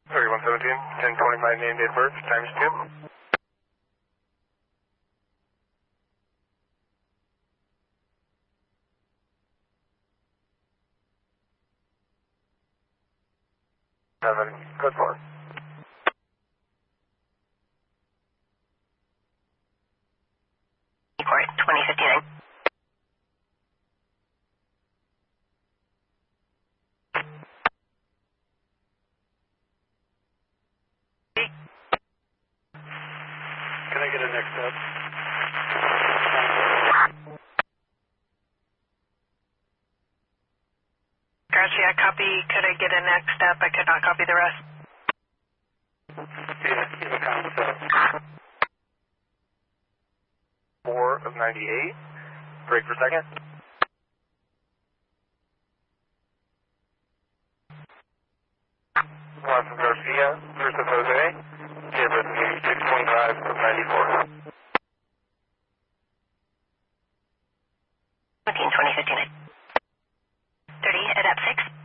3117, 1020, my name, date of birth, times 2. Good for it. Report 2059. Can I get a next step? Gotcha, copy. Could I get a next step? I could not copy the rest. Yeah, concept. 4 of 98. Break for a second. One from Garcia, first of Jose. Give us 625 of 94. 2059. 30, adapt 6.